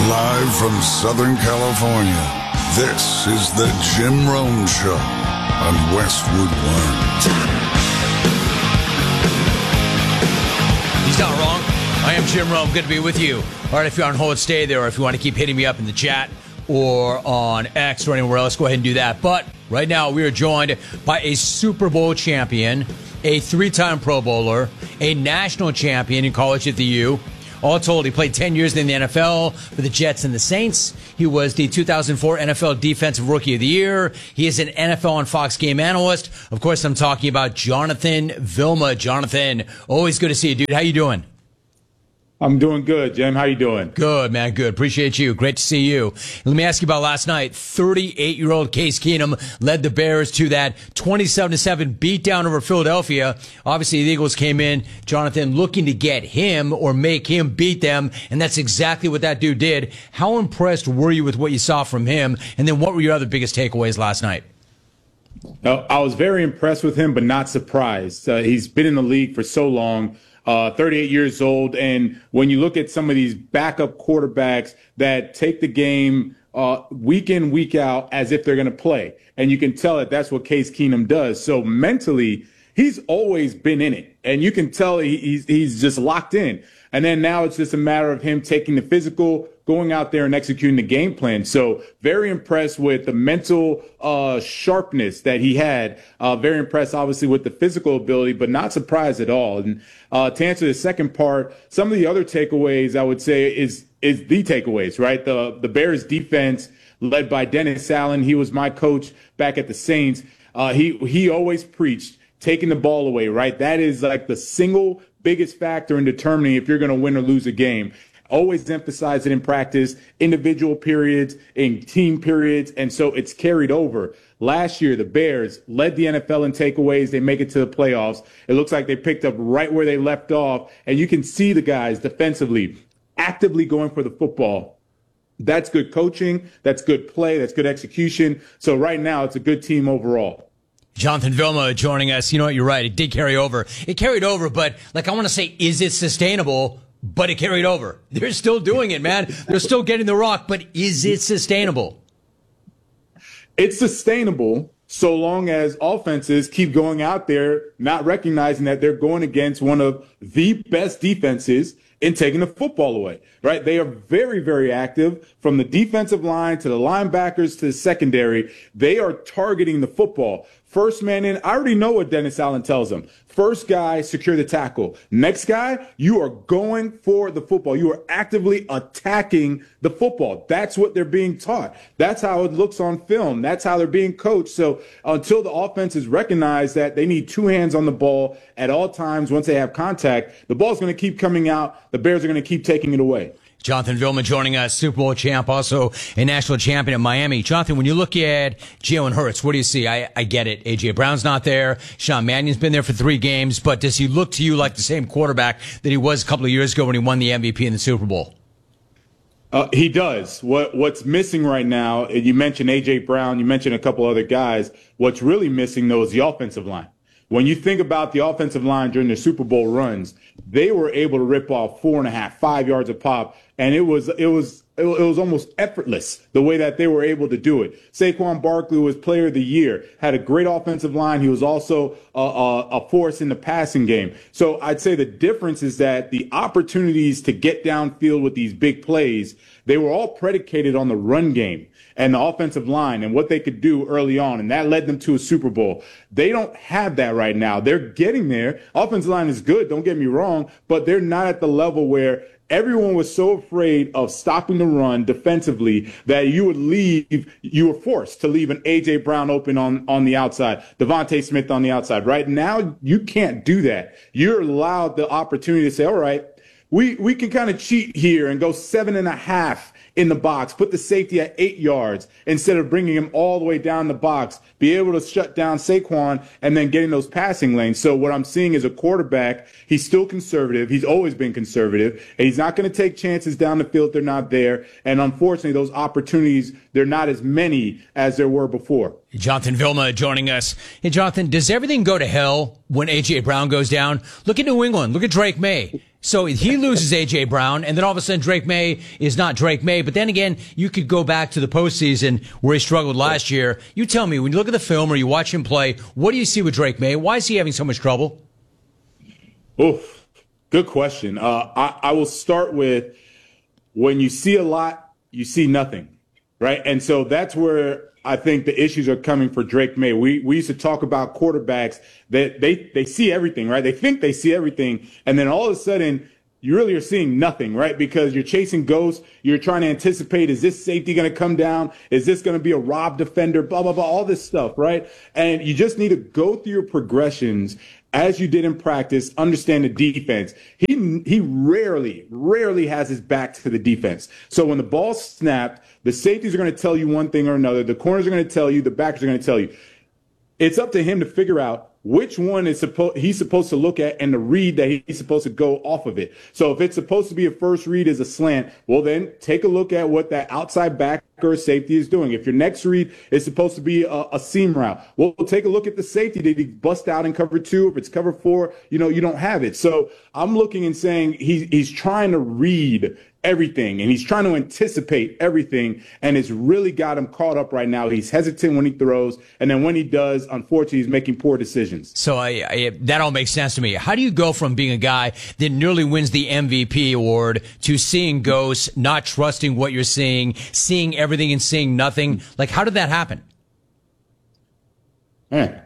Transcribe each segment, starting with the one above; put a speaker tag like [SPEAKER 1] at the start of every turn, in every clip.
[SPEAKER 1] Live from Southern California, this is the Jim Rome Show on Westwood One.
[SPEAKER 2] He's not wrong. I am Jim Rome. Good to be with you. All right, if you're on hold, stay there. Or if you want to keep hitting me up in the chat or on X or anywhere else, go ahead and do that. But right now, we are joined by a Super Bowl champion, a three-time Pro Bowler, a national champion in college at the U. All told, he played 10 years in the NFL for the Jets and the Saints. He was the 2004 NFL Defensive Rookie of the Year. He is an NFL on Fox game analyst. Of course, I'm talking about Jonathan Vilma. Jonathan, always good to see you, dude. How you doing?
[SPEAKER 3] I'm doing good, Jim. How you doing?
[SPEAKER 2] Good, man. Good. Appreciate you. Great to see you. Let me ask you about last night. 38-year-old Case Keenum led the Bears to that 27-7 beatdown over Philadelphia. Obviously, the Eagles came in, Jonathan, looking to get him or make him beat them, and that's exactly what that dude did. How impressed were you with what you saw from him? And then what were your other biggest takeaways last night?
[SPEAKER 3] I was very impressed with him, but not surprised. He's been in the league for so long. 38 years old. And when you look at some of these backup quarterbacks that take the game week in, week out as if they're going to play, and you can tell that that's what Case Keenum does. So mentally, he's always been in it. And you can tell he's just locked in. And then now it's just a matter of him taking the physical, going out there and executing the game plan. So very impressed with the mental sharpness that he had. Very impressed, obviously, with the physical ability, but not surprised at all. And to answer the second part, some of the other takeaways I would say is the takeaways, right? The Bears defense led by Dennis Allen. He was my coach back at the Saints. He always preached taking the ball away, right? That is like the single biggest factor in determining if you're going to win or lose a game. Always emphasize it in practice, individual periods, in team periods, and so it's carried over. Last year, the Bears led the NFL in takeaways. They make it to the playoffs. It looks like they picked up right where they left off, and you can see the guys defensively actively going for the football. That's good coaching. That's good play. That's good execution. So right now, it's a good team overall.
[SPEAKER 2] Jonathan Vilma joining us. You know what? You're right. It did carry over. It carried over, but like I want to say, is it sustainable? But it carried over. They're still doing it, man. They're still getting the rock, but is it sustainable?
[SPEAKER 3] It's sustainable so long as offenses keep going out there, not recognizing that they're going against one of the best defenses in taking the football away, right? They are very, very active from the defensive line to the linebackers to the secondary. They are targeting the football. First man in, I already know what Dennis Allen tells them. First guy, secure the tackle. Next guy, you are going for the football. You are actively attacking the football. That's what they're being taught. That's how it looks on film. That's how they're being coached. So until the offenses recognize that they need two hands on the ball at all times once they have contact, the ball's going to keep coming out. The Bears are going to keep taking it away.
[SPEAKER 2] Jonathan Vilma joining us, Super Bowl champ, also a national champion in Miami. Jonathan, when you look at Jalen Hurts, what do you see? I get it. A.J. Brown's not there. Sean Mannion's been there for 3 games, but does he look to you like the same quarterback that he was a couple of years ago when he won the MVP in the Super Bowl?
[SPEAKER 3] He does. What's missing right now, you mentioned A.J. Brown, you mentioned a couple other guys. What's really missing, though, is the offensive line. When you think about the offensive line during the Super Bowl runs, they were able to rip off 4.5, 5 yards a pop, and it was almost effortless the way that they were able to do it. Saquon Barkley was Player of the Year, had a great offensive line. He was also a force in the passing game. So I'd say the difference is that the opportunities to get downfield with these big plays, they were all predicated on the run game and the offensive line and what they could do early on, and that led them to a Super Bowl. They don't have that right now. They're getting there. Offensive line is good, don't get me wrong, but they're not at the level where everyone was so afraid of stopping the run defensively that you were forced to leave an A.J. Brown open on the outside, Devontae Smith on the outside. Right now, you can't do that. You're allowed the opportunity to say, all right, we can kind of cheat here and go 7.5 in the box, put the safety at 8 yards instead of bringing him all the way down the box, be able to shut down Saquon and then getting those passing lanes. So what I'm seeing is a quarterback, he's still conservative. He's always been conservative, and he's not going to take chances down the field if they're not there. And unfortunately, those opportunities, they're not as many as there were before.
[SPEAKER 2] Jonathan Vilma joining us. Hey, Jonathan, does everything go to hell when A.J. Brown goes down? Look at New England. Look at Drake May. So he loses A.J. Brown, and then all of a sudden Drake May is not Drake May. But then again, you could go back to the postseason where he struggled last year. You tell me, when you look at the film or you watch him play, what do you see with Drake May? Why is he having so much trouble?
[SPEAKER 3] Oof, good question. I will start with, when you see a lot, you see nothing, right? And so that's where I think the issues are coming for Drake May. We used to talk about quarterbacks that they see everything, right? They think they see everything. And then all of a sudden, you really are seeing nothing, right? Because you're chasing ghosts. You're trying to anticipate, is this safety going to come down? Is this going to be a rob defender? Blah, blah, blah, all this stuff, right? And you just need to go through your progressions as you did in practice, understand the defense. He rarely has his back to the defense. So when the ball's snapped, the safeties are going to tell you one thing or another. The corners are going to tell you. The backers are going to tell you. It's up to him to figure out which one is he's supposed to look at and the read that he's supposed to go off of it. So if it's supposed to be a first read as a slant, well, then take a look at what that outside backer or safety is doing. If your next read is supposed to be a seam route, well, take a look at the safety. Did he bust out in cover 2? If it's cover 4, you don't have it. So I'm looking and saying he's trying to read everything, and he's trying to anticipate everything, and it's really got him caught up right now. He's hesitant when he throws, and then when he does, unfortunately, he's making poor decisions.
[SPEAKER 2] So that all makes sense to me. How do you go from being a guy that nearly wins the MVP award to seeing ghosts, not trusting what you're seeing everything and seeing nothing? Like, how did that happen?
[SPEAKER 3] Man.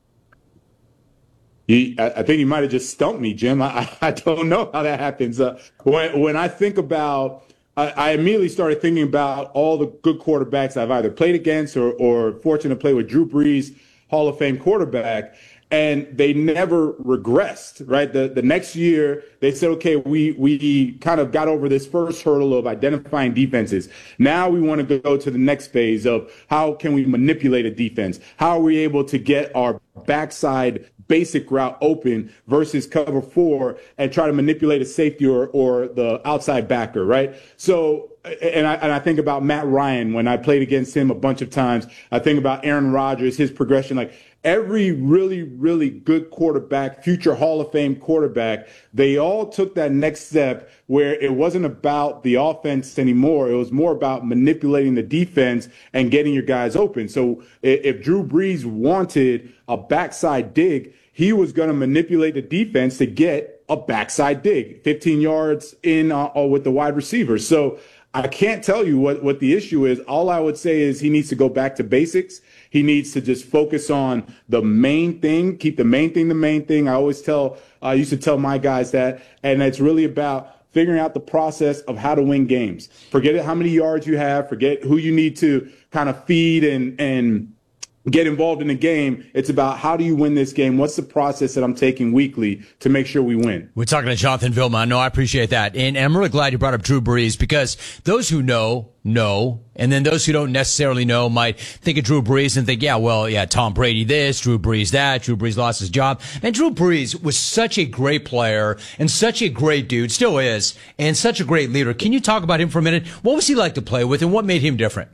[SPEAKER 3] I think he might have just stumped me, Jim. I don't know how that happens. When I think about, I immediately started thinking about all the good quarterbacks I've either played against or fortunate to play with. Drew Brees, Hall of Fame quarterback, and they never regressed, right? The next year, they said, okay, we kind of got over this first hurdle of identifying defenses. Now we want to go to the next phase of how can we manipulate a defense? How are we able to get our backside basic route open versus cover 4 and try to manipulate a safety or the outside backer, right? So, and I think about Matt Ryan when I played against him a bunch of times. I think about Aaron Rodgers, his progression, like every really, really good quarterback, future Hall of Fame quarterback, they all took that next step where it wasn't about the offense anymore. It was more about manipulating the defense and getting your guys open. So if Drew Brees wanted a backside dig, he was going to manipulate the defense to get a backside dig, 15 yards in with the wide receiver. So I can't tell you what the issue is. All I would say is he needs to go back to basics. He needs to just focus on the main thing, keep the main thing the main thing. I used to tell my guys that, and it's really about figuring out the process of how to win games. Forget how many yards you have, forget who you need to kind of feed and get involved in the game. It's about how do you win this game? What's the process that I'm taking weekly to make sure we win?
[SPEAKER 2] We're talking to Jonathan Vilma. No, I appreciate that. And I'm really glad you brought up Drew Brees, because those who know, and then those who don't necessarily know might think of Drew Brees and think, Tom Brady this, Drew Brees that, Drew Brees lost his job. And Drew Brees was such a great player and such a great dude, still is, and such a great leader. Can you talk about him for a minute? What was he like to play with and what made him different?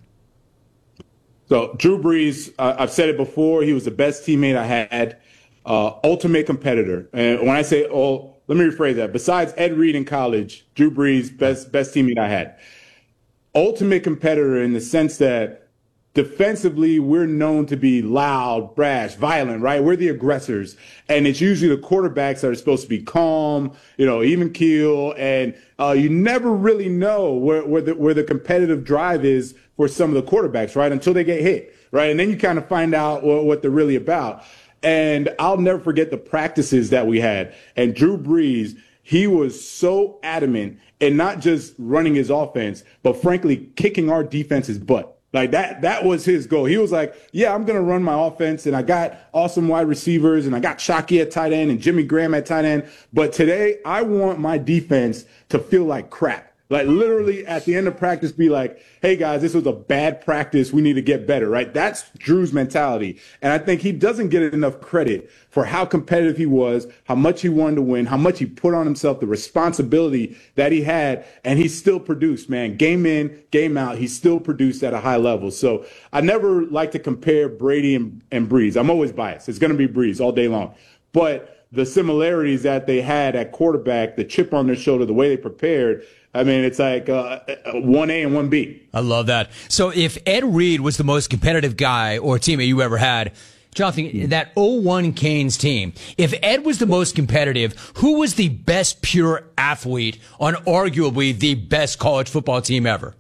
[SPEAKER 3] So Drew Brees, I've said it before, he was the best teammate I had, ultimate competitor. And when I say, let me rephrase that. Besides Ed Reed in college, Drew Brees, best teammate I had. Ultimate competitor in the sense that defensively, we're known to be loud, brash, violent, right? We're the aggressors. And it's usually the quarterbacks that are supposed to be calm, even keel. And you never really know where the competitive drive is for some of the quarterbacks, right? Until they get hit, right? And then you kind of find out what they're really about. And I'll never forget the practices that we had. And Drew Brees, he was so adamant in not just running his offense, but frankly, kicking our defense's butt. Like that was his goal. He was like, yeah, I'm going to run my offense, and I got awesome wide receivers, and I got Shockey at tight end and Jimmy Graham at tight end. But today I want my defense to feel like crap. Like literally at the end of practice, be like, hey guys, this was a bad practice. We need to get better, right? That's Drew's mentality. And I think he doesn't get enough credit for how competitive he was, how much he wanted to win, how much he put on himself, the responsibility that he had. And he still produced, man. Game in, game out. He still produced at a high level. So I never like to compare Brady and Brees. I'm always biased. It's going to be Brees all day long. But the similarities that they had at quarterback, the chip on their shoulder, the way they prepared, I mean, it's like 1A and 1B.
[SPEAKER 2] I love that. So if Ed Reed was the most competitive guy or teammate you ever had, Jonathan, that 01 Canes team, if Ed was the most competitive, who was the best pure athlete on arguably the best college football team ever?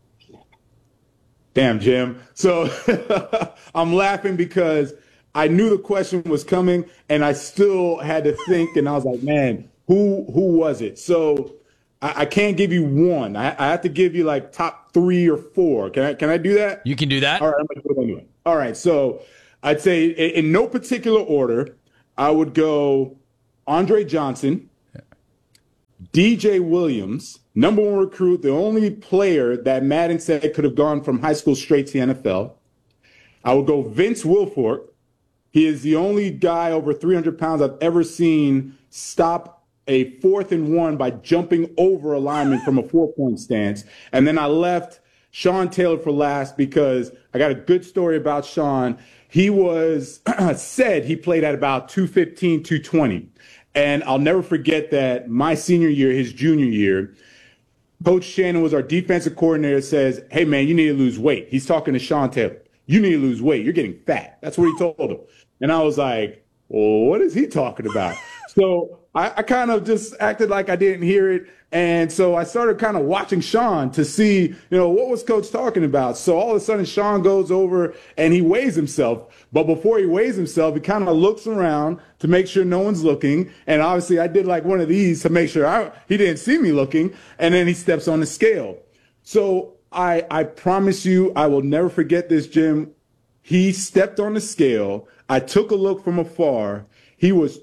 [SPEAKER 3] Damn, Jim. So I'm laughing because I knew the question was coming and I still had to think, and I was like, man, who was it? So I can't give you one. I have to give you like top 3 or 4. Can I do that?
[SPEAKER 2] You can do that.
[SPEAKER 3] All right, I'm gonna do it anyway. All right, so I'd say in no particular order, I would go Andre Johnson, DJ Williams, number 1 recruit, the only player that Madden said could have gone from high school straight to the NFL. I would go Vince Wilfork. He is the only guy over 300 pounds I've ever seen stop a 4th and 1 by jumping over a lineman from a 4-point stance. And then I left Sean Taylor for last because I got a good story about Sean. He was said he played at about 215, 220. And I'll never forget that my senior year, his junior year, Coach Shannon was our defensive coordinator, says, hey, man, you need to lose weight. He's talking to Sean Taylor. You need to lose weight. You're getting fat. That's what he told him. And I was like, well, what is he talking about? So I kind of just acted like I didn't hear it. And so I started kind of watching Sean to see, what was Coach talking about? So all of a sudden Sean goes over and he weighs himself. But before he weighs himself, he kind of looks around to make sure no one's looking. And obviously I did like one of these to make sure he didn't see me looking. And then he steps on the scale. So I promise you, I will never forget this, Jim. He stepped on the scale. I took a look from afar. He was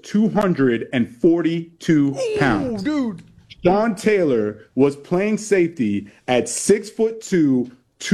[SPEAKER 3] 242 pounds.
[SPEAKER 2] Dude.
[SPEAKER 3] Sean Taylor was playing safety at 6'2",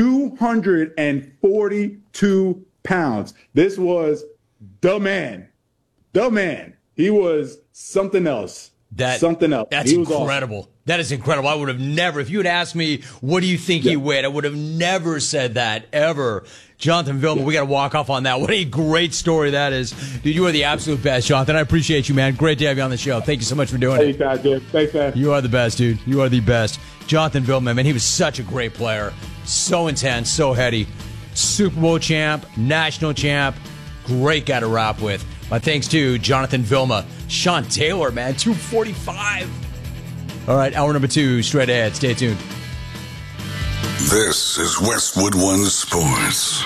[SPEAKER 3] 242 pounds. This was the man. The man. He was something else. Something else.
[SPEAKER 2] That's incredible. Awesome. That is incredible. I would have never, if you had asked me, what do you think he weighed? I would have never said that, ever. Jonathan Vilma, we got to walk off on that. What a great story that is. Dude, you are the absolute best, Jonathan. I appreciate you, man. Great to have you on the show. Thank you so much for doing it.
[SPEAKER 3] Thanks, man.
[SPEAKER 2] You are the best, dude. You are the best. Jonathan Vilma, man, he was such a great player. So intense, so heady. Super Bowl champ, national champ. Great guy to rap with. My thanks to Jonathan Vilma. Sean Taylor, man, 245. All right, hour number 2, straight ahead. Stay tuned.
[SPEAKER 1] This is Westwood One Sports.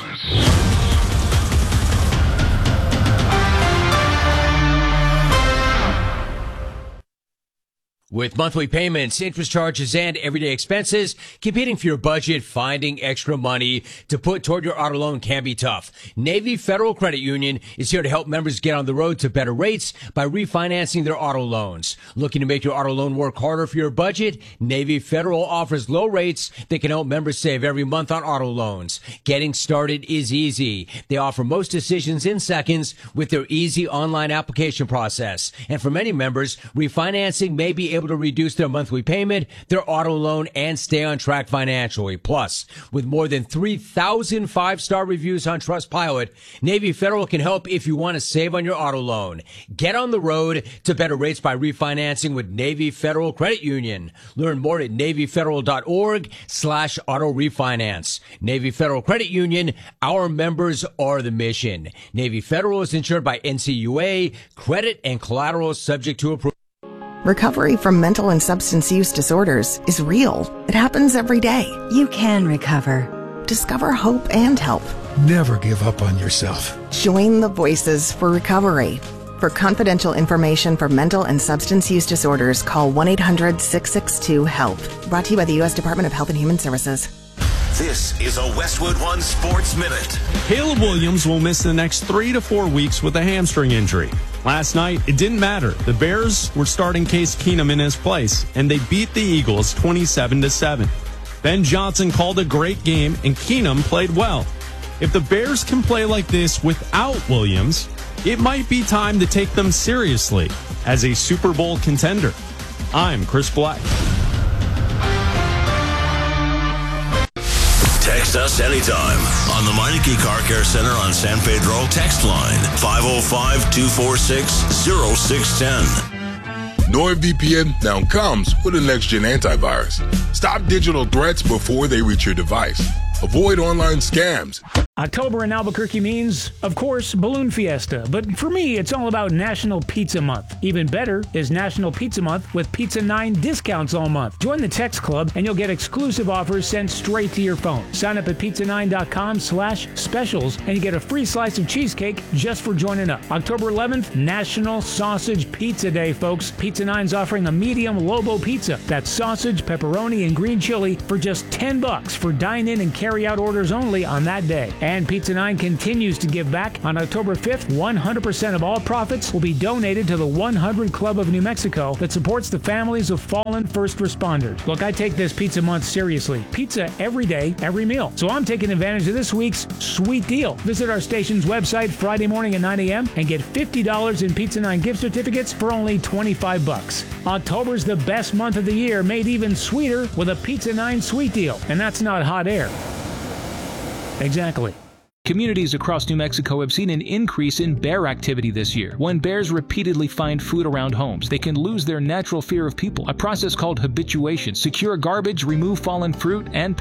[SPEAKER 2] With monthly payments, interest charges, and everyday expenses, competing for your budget, finding extra money to put toward your auto loan can be tough. Navy Federal Credit Union is here to help members get on the road to better rates by refinancing their auto loans. Looking to make your auto loan work harder for your budget? Navy Federal offers low rates that can help members save every month on auto loans. Getting started is easy. They offer most decisions in seconds with their easy online application process. And for many members, refinancing may be able to reduce their monthly payment, their auto loan, and stay on track financially. Plus, with more than 3,000 5-star reviews on Trustpilot, Navy Federal can help if you want to save on your auto loan. Get on the road to better rates by refinancing with Navy Federal Credit Union. Learn more at NavyFederal.org/auto refinance. Navy Federal Credit Union, our members are the mission. Navy Federal is insured by NCUA. Credit and collateral subject to approval.
[SPEAKER 4] Recovery from mental and substance use disorders is real. It happens every day.
[SPEAKER 5] You can recover.
[SPEAKER 4] Discover hope and help.
[SPEAKER 6] Never give up on yourself.
[SPEAKER 4] Join the Voices for Recovery. For confidential information for mental and substance use disorders, call 1-800-662-HELP. Brought to you by the U.S. Department of Health and Human Services.
[SPEAKER 7] This is a Westwood One Sports Minute.
[SPEAKER 8] Caleb Williams will miss the next 3 to 4 weeks with a hamstring injury. Last night, it didn't matter. The Bears were starting Case Keenum in his place, and they beat the Eagles 27-7. Ben Johnson called a great game, and Keenum played well. If the Bears can play like this without Williams, it might be time to take them seriously as a Super Bowl contender. I'm Chris Black.
[SPEAKER 7] Text us anytime on the Meineke Car Care Center on San Pedro. Text line 505-246-0610.
[SPEAKER 9] NordVPN now comes with a next-gen antivirus. Stop digital threats before they reach your device. Avoid online scams.
[SPEAKER 10] October in Albuquerque means, of course, Balloon Fiesta. But for me, it's all about National Pizza Month. Even better is National Pizza Month with Pizza 9 discounts all month. Join the text club and you'll get exclusive offers sent straight to your phone. Sign up at pizza9.com/specials and you get a free slice of cheesecake just for joining up. October 11th, National Sausage Pizza Day, folks. Pizza 9's offering a medium Lobo pizza. That's sausage, pepperoni, and green chili for just $10 for dine-in and carry-out orders only on that day. And Pizza 9 continues to give back. On October 5th, 100% of all profits will be donated to the 100 Club of New Mexico that supports the families of fallen first responders. Look, I take this Pizza Month seriously. Pizza every day, every meal. So I'm taking advantage of this week's sweet deal. Visit our station's website Friday morning at 9 a.m. and get $50 in Pizza 9 gift certificates for only $25. October's the best month of the year, made even sweeter with a Pizza 9 sweet deal. And that's not hot air. Exactly. Communities across New Mexico have seen an increase in bear activity this year. When bears repeatedly find food around homes, they can lose their natural fear of people. A process called habituation. Secure garbage, remove fallen fruit, and